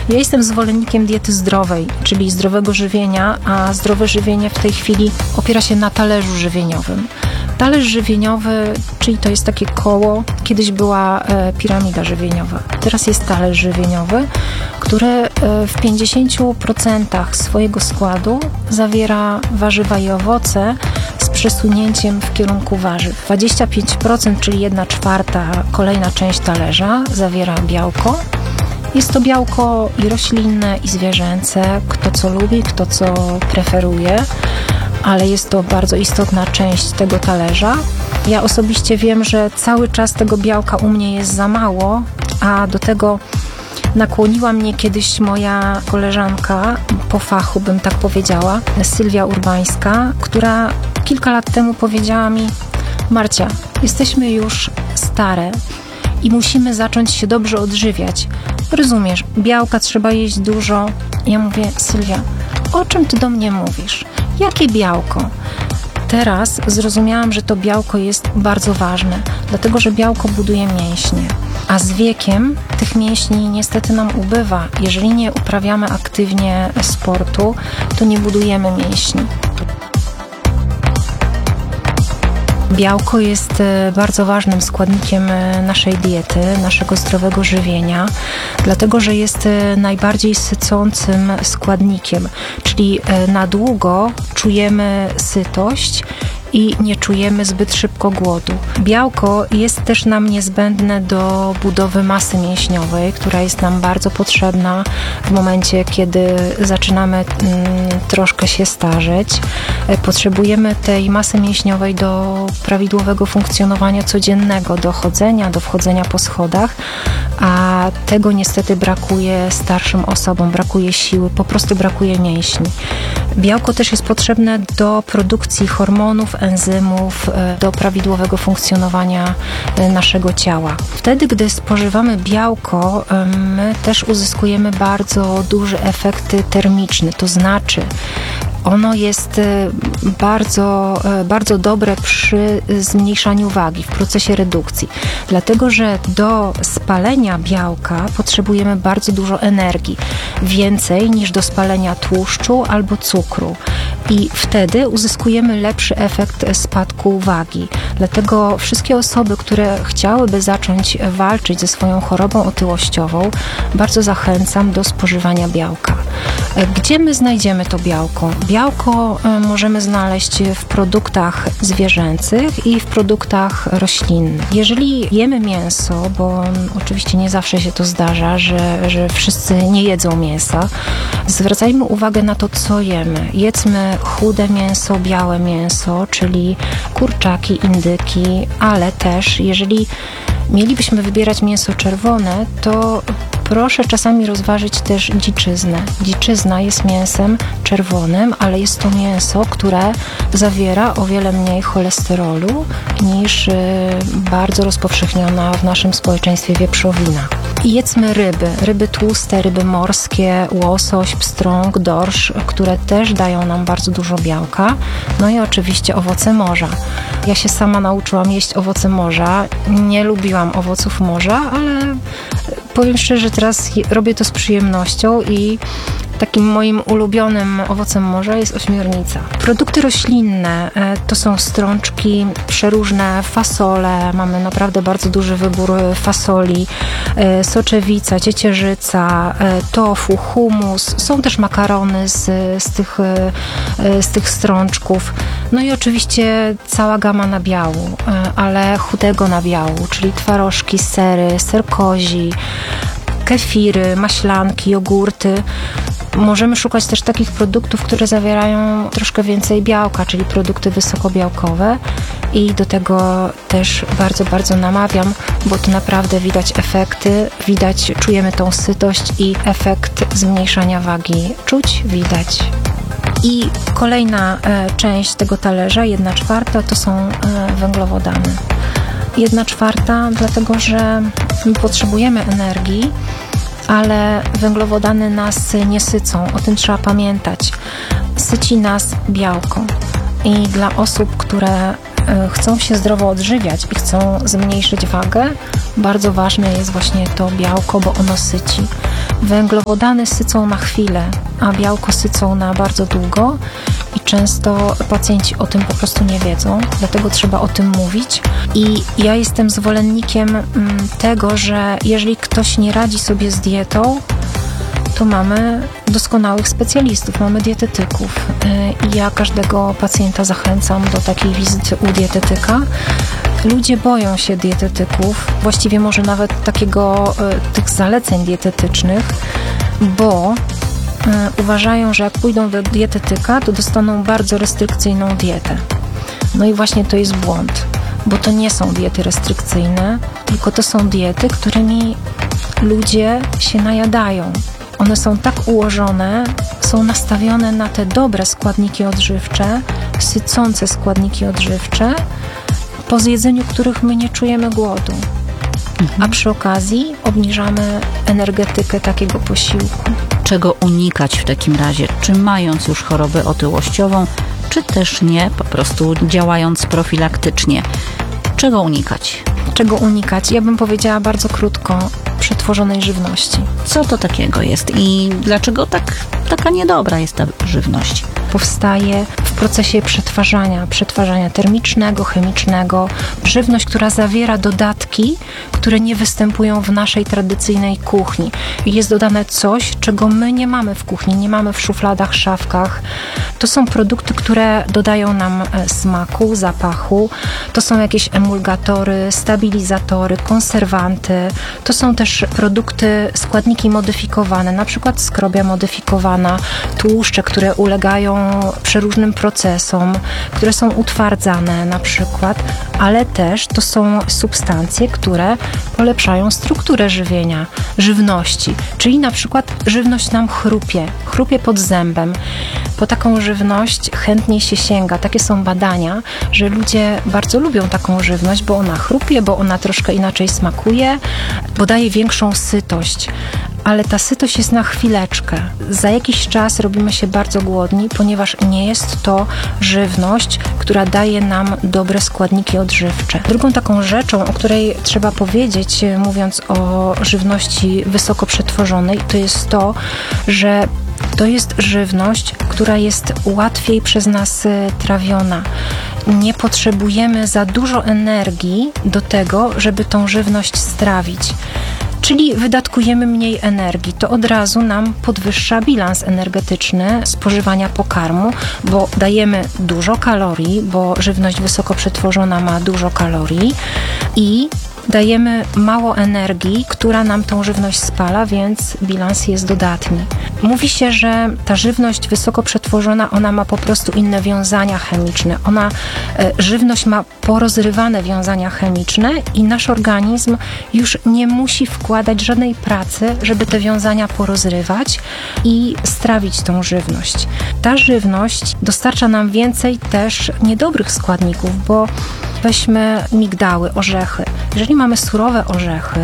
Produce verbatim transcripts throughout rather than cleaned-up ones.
Ja jestem zwolennikiem diety zdrowej, czyli zdrowego żywienia, a zdrowe żywienie w tej chwili opiera się na talerzu żywieniowym. Talerz żywieniowy, czyli to jest takie koło, kiedyś była e, piramida żywieniowa, teraz jest talerz żywieniowy, który e, w pięćdziesięciu procentach swojego składu zawiera warzywa i owoce z przesunięciem w kierunku warzyw. dwadzieścia pięć procent, czyli jedna czwarta, kolejna część talerza zawiera białko. Jest to białko i roślinne, i zwierzęce, kto co lubi, kto co preferuje, ale jest to bardzo istotna część tego talerza. Ja osobiście wiem, że cały czas tego białka u mnie jest za mało, a do tego nakłoniła mnie kiedyś moja koleżanka po fachu, bym tak powiedziała, Sylwia Urbańska, która kilka lat temu powiedziała mi: Marcia, jesteśmy już stare i musimy zacząć się dobrze odżywiać. Rozumiesz, białka trzeba jeść dużo. Ja mówię: Sylwia, o czym ty do mnie mówisz? Jakie białko? Teraz zrozumiałam, że to białko jest bardzo ważne, dlatego że białko buduje mięśnie, a z wiekiem tych mięśni niestety nam ubywa. Jeżeli nie uprawiamy aktywnie sportu, to nie budujemy mięśni. Białko jest bardzo ważnym składnikiem naszej diety, naszego zdrowego żywienia, dlatego że jest najbardziej sycącym składnikiem, czyli na długo czujemy sytość i nie czujemy zbyt szybko głodu. Białko jest też nam niezbędne do budowy masy mięśniowej, która jest nam bardzo potrzebna w momencie, kiedy zaczynamy mm, troszkę się starzeć. Potrzebujemy tej masy mięśniowej do prawidłowego funkcjonowania codziennego, do chodzenia, do wchodzenia po schodach, a tego niestety brakuje starszym osobom, brakuje siły, po prostu brakuje mięśni. Białko też jest potrzebne do produkcji hormonów, enzymów, do prawidłowego funkcjonowania naszego ciała. Wtedy, gdy spożywamy białko, my też uzyskujemy bardzo duży efekt termiczny, to znaczy ono jest bardzo, bardzo dobre przy zmniejszaniu wagi, w procesie redukcji, dlatego że do spalenia białka potrzebujemy bardzo dużo energii, więcej niż do spalenia tłuszczu albo cukru. I wtedy uzyskujemy lepszy efekt spadku wagi. Dlatego wszystkie osoby, które chciałyby zacząć walczyć ze swoją chorobą otyłościową, bardzo zachęcam do spożywania białka. Gdzie my znajdziemy to białko? Białko możemy znaleźć w produktach zwierzęcych i w produktach roślinnych. Jeżeli jemy mięso, bo oczywiście nie zawsze się to zdarza, że, że wszyscy nie jedzą mięsa, zwracajmy uwagę na to, co jemy. Jedzmy chude mięso, białe mięso, czyli kurczaki, indyki, ale też jeżeli mielibyśmy wybierać mięso czerwone, to proszę czasami rozważyć też dziczyznę. Dziczyzna jest mięsem czerwonym, ale jest to mięso, które zawiera o wiele mniej cholesterolu niż bardzo rozpowszechniona w naszym społeczeństwie wieprzowina. I jedzmy ryby. Ryby tłuste, ryby morskie, łosoś, pstrąg, dorsz, które też dają nam bardzo dużo białka. No i oczywiście owoce morza. Ja się sama nauczyłam jeść owoce morza. Nie lubiłam owoców morza, ale powiem szczerze, teraz robię to z przyjemnością i takim moim ulubionym owocem morza jest ośmiornica. Produkty roślinne to są strączki, przeróżne fasole. Mamy naprawdę bardzo duży wybór fasoli, soczewica, ciecierzyca, tofu, hummus. Są też makarony z, z, tych, z tych strączków. No i oczywiście cała gama nabiału, ale chudego nabiału, czyli twarożki, sery, ser kozi, kefiry, maślanki, jogurty. Możemy szukać też takich produktów, które zawierają troszkę więcej białka, czyli produkty wysokobiałkowe i do tego też bardzo, bardzo namawiam, bo tu naprawdę widać efekty, widać, czujemy tą sytość i efekt zmniejszania wagi czuć, widać. I kolejna e, część tego talerza, jedna czwarta, to są e, węglowodany. Jedna czwarta, dlatego że my potrzebujemy energii, ale węglowodany nas nie sycą, o tym trzeba pamiętać. Syci nas białko. I dla osób, które chcą się zdrowo odżywiać i chcą zmniejszyć wagę, bardzo ważne jest właśnie to białko, bo ono syci. Węglowodany sycą na chwilę, a białko sycą na bardzo długo i często pacjenci o tym po prostu nie wiedzą, dlatego trzeba o tym mówić. I ja jestem zwolennikiem tego, że jeżeli ktoś nie radzi sobie z dietą, to mamy doskonałych specjalistów, mamy dietetyków. I ja każdego pacjenta zachęcam do takiej wizyty u dietetyka. Ludzie boją się dietetyków, właściwie może nawet takiego, tych zaleceń dietetycznych, bo uważają, że jak pójdą do dietetyka, to dostaną bardzo restrykcyjną dietę. No i właśnie to jest błąd, bo to nie są diety restrykcyjne, tylko to są diety, którymi ludzie się najadają. One są tak ułożone, są nastawione na te dobre składniki odżywcze, sycące składniki odżywcze, po zjedzeniu których my nie czujemy głodu. Mhm. A przy okazji obniżamy energetykę takiego posiłku. Czego unikać w takim razie? Czy mając już chorobę otyłościową, czy też nie, po prostu działając profilaktycznie? Czego unikać? Czego unikać? Ja bym powiedziała bardzo krótko, przetworzonej żywności. Co to takiego jest i dlaczego tak, taka niedobra jest ta żywność? Powstaje w procesie przetwarzania, przetwarzania termicznego, chemicznego. Żywność, która zawiera dodatki, które nie występują w naszej tradycyjnej kuchni. Jest dodane coś, czego my nie mamy w kuchni, nie mamy w szufladach, szafkach. To są produkty, które dodają nam smaku, zapachu. To są jakieś emulgatory, stabilizatory, konserwanty. To są też produkty, składniki modyfikowane, na przykład skrobia modyfikowana, tłuszcze, które ulegają przeróżnym procesom, które są utwardzane na przykład, ale też to są substancje, które polepszają strukturę żywienia, żywności, czyli na przykład żywność nam chrupie, chrupie pod zębem. Po taką żywność chętnie się sięga. Takie są badania, że ludzie bardzo lubią taką żywność, bo ona chrupie, bo ona troszkę inaczej smakuje, bo daje większą sytość. Ale ta sytość jest na chwileczkę. Za jakiś czas robimy się bardzo głodni, ponieważ nie jest to żywność, która daje nam dobre składniki odżywcze. Drugą taką rzeczą, o której trzeba powiedzieć, mówiąc o żywności wysoko przetworzonej, to jest to, że to jest żywność, która jest łatwiej przez nas trawiona. Nie potrzebujemy za dużo energii do tego, żeby tą żywność strawić. Czyli wydatkujemy mniej energii. To od razu nam podwyższa bilans energetyczny spożywania pokarmu, bo dajemy dużo kalorii, bo żywność wysoko przetworzona ma dużo kalorii i dajemy mało energii, która nam tą żywność spala, więc bilans jest dodatni. Mówi się, że ta żywność wysoko przetworzona, ona ma po prostu inne wiązania chemiczne. Ona, e, żywność ma porozrywane wiązania chemiczne i nasz organizm już nie musi wkładać żadnej pracy, żeby te wiązania porozrywać i strawić tą żywność. Ta żywność dostarcza nam więcej też niedobrych składników, bo weźmy migdały, orzechy. Jeżeli mamy surowe orzechy,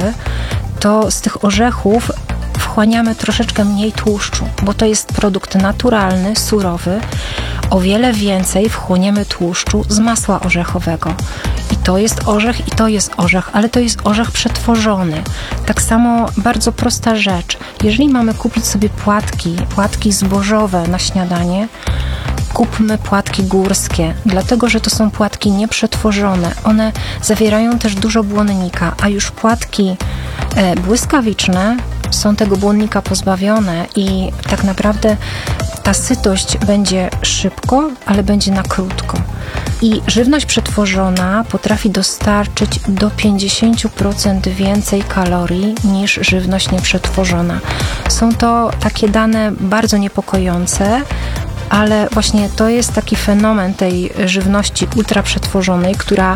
to z tych orzechów wchłaniamy troszeczkę mniej tłuszczu, bo to jest produkt naturalny, surowy. O wiele więcej wchłoniemy tłuszczu z masła orzechowego. I to jest orzech, i to jest orzech, ale to jest orzech przetworzony. Tak samo bardzo prosta rzecz. Jeżeli mamy kupić sobie płatki, płatki zbożowe na śniadanie, kupmy płatki górskie, dlatego że to są płatki nieprzetworzone. One zawierają też dużo błonnika, a już płatki e, błyskawiczne są tego błonnika pozbawione i tak naprawdę ta sytość będzie szybko, ale będzie na krótko. I żywność przetworzona potrafi dostarczyć do pięćdziesiąt procent więcej kalorii niż żywność nieprzetworzona. Są to takie dane bardzo niepokojące, ale właśnie to jest taki fenomen tej żywności ultraprzetworzonej, która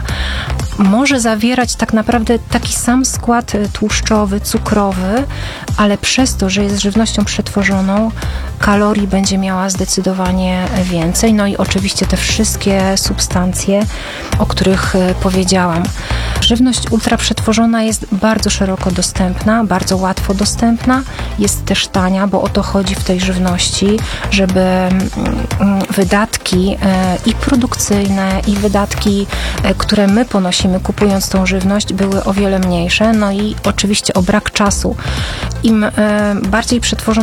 może zawierać tak naprawdę taki sam skład tłuszczowy, cukrowy, ale przez to, że jest żywnością przetworzoną, kalorii będzie miała zdecydowanie więcej. No i oczywiście te wszystkie substancje, o których powiedziałam. Żywność ultraprzetworzona jest bardzo szeroko dostępna, bardzo łatwo dostępna, jest też tania, bo o to chodzi w tej żywności, żeby wydatki i produkcyjne, i wydatki, które my ponosimy kupując tą żywność, były o wiele mniejsze. No i oczywiście o brak czasu. Im bardziej przetworzona